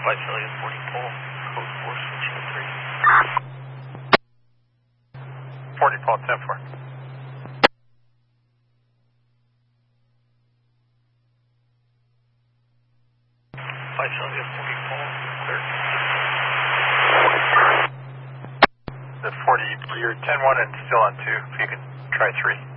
Visalia 40 pole, code 4, switching to 3. 40 pole, 10-4. Visalia 40 pole, clear. The 40, you're 10-1 and still on 2, if you can try 3.